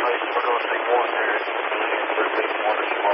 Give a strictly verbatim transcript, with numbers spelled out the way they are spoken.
Runway four zero three one, there is thirty-one